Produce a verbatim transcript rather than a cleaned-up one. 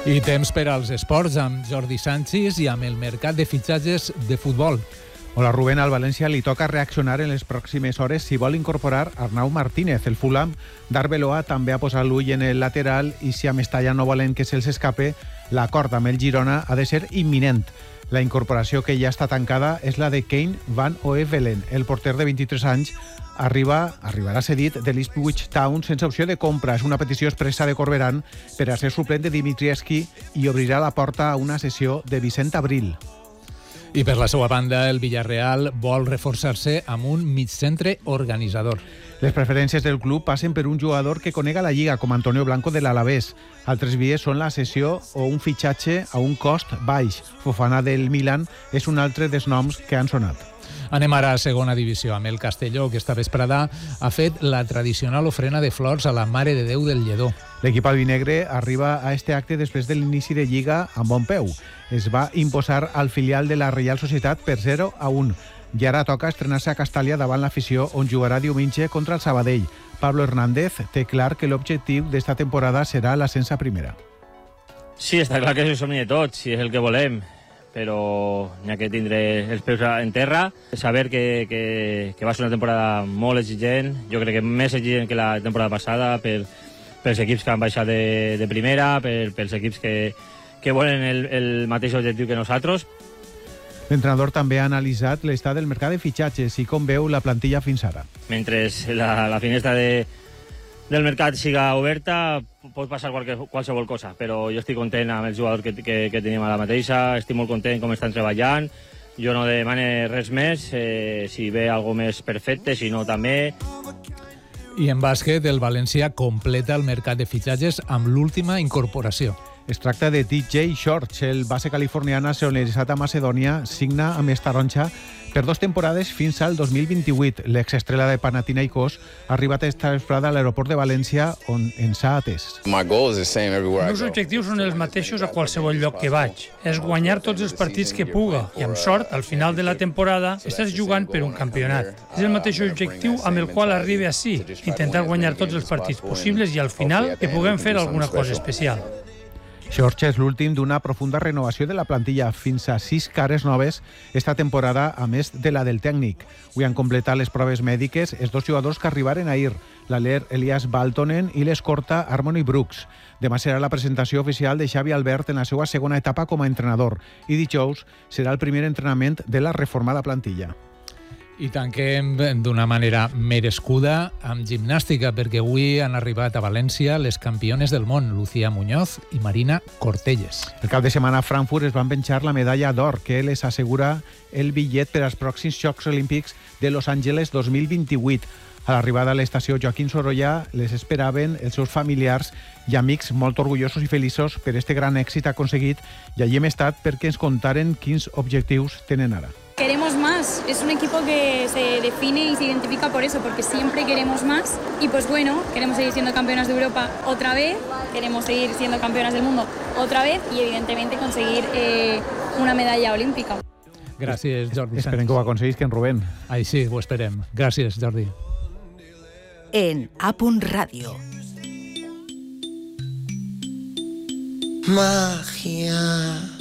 I temps per als esports amb Jordi Sánchez i amb el mercat de fitxatges de futbol. Hola Rubén, al València li toca reaccionar en les pròximes hores si vol incorporar Arnau Martínez. El Fulham d'Arbeloa també ha posat l'ull en el lateral i si a Mestalla no volen que se'ls escape, l'acord amb el Girona ha de ser imminent. La incorporació que ja està tancada és la de Kane Van Oevelen. El porter de vint-i-tres anys arriba, arribarà cedit de l'Ipswich Town sense opció de compra. És una petició expressa de Corberán per a ser suplent de Dimitrievski i obrirà la porta a una sessió de Vicent Abril. I per la seva banda, el Villarreal vol reforçar-se amb un migcentre organitzador. Les preferències del club passen per un jugador que conega la Lliga, com Antonio Blanco de l'Alavés. Altres vies són la cessió o un fitxatge a un cost baix. Fofana del Milan és un altre dels noms que han sonat. Anem ara a segona divisió amb el Castelló, que esta vesprada ha fet la tradicional ofrena de flors a la Mare de Déu del Lledó. L'equip albinegre arriba a este acte després de l'inici de Lliga amb bon peu. Es va imposar al filial de la Reial Societat per zero a un. I ara toca estrenar-se a Castàlia davant l'afició, on jugarà diumenge contra el Sabadell. Pablo Hernández té clar que l'objectiu d'esta temporada serà l'ascens a primera. Sí, està clar que és el somni de tots, si és el que volem, però n'hi ha que tindre els peus en terra, saber que, que, que va ser una temporada molt exigent, jo crec que més exigent que la temporada passada, per, pels equips que han baixat de, de primera, per, pels equips que, que volen el, el mateix objectiu que nosaltres. L'entrenador també ha analitzat l'estat del mercat de fitxatges i com veu la plantilla fins ara. Mentre la, la finestra de, del mercat siga oberta, pot passar qualque, qualsevol cosa, però jo estic content amb els jugadors que, que, que tenim a la mateixa, estic molt content com estan treballant, jo no demane res més, eh, si ve alguna més perfecte, si no també. I en bàsquet, el València completa el mercat de fitxatges amb l'última incorporació. Es tracta de D J Shorts, el base californià nacionalitzat a Macedònia, signa amb Estaronxa per dos temporades fins al dos mil vint-i-vuit. L'exestrela de Panathinaikos ha arribat esta vesprada a l'aeroport de València, on ens ha atès. Els meus objectius són els mateixos a qualsevol lloc que vaig. És guanyar tots els partits que puga i, amb sort, al final de la temporada estàs jugant per un campionat. És el mateix objectiu amb el qual arribi ací, intentar guanyar tots els partits possibles i, al final, que puguem fer alguna cosa especial. Xorxa és l'últim d'una profunda renovació de la plantilla, fins a sis cares noves esta temporada, a més de la del tècnic. Avui han completat les proves mèdiques els dos jugadors que arribaren ahir, l'Aler Elias Baltonen i l'escorta Harmony Brooks. Demà serà la presentació oficial de Xavi Albert en la seva segona etapa com a entrenador i dijous serà el primer entrenament de la reformada plantilla. I tanquem d'una manera merescuda amb gimnàstica, perquè avui han arribat a València les campiones del món, Lucía Muñoz i Marina Cortelles. El cap de setmana a Frankfurt es van penjar la medalla d'or que les assegura el bitllet per als pròxims Jocs Olímpics de Los Angeles dos mil vint-i-vuit. A l'arribada a l'estació Joaquín Sorollà les esperaven els seus familiars i amics molt orgullosos i feliços per este gran èxit aconseguit, i allí hem estat perquè ens contaren quins objectius tenen ara. Queremos más, es un equipo que se define y se identifica por eso, porque siempre queremos más y pues bueno, queremos seguir siendo campeonas de Europa otra vez, queremos seguir siendo campeonas del mundo otra vez y evidentemente conseguir eh, una medalla olímpica. Gràcies, Jordi. Esperem que ho aconseguisquen, Rubén. Ai, sí, ho esperem. Gràcies, Jordi. En A Radio. Magia.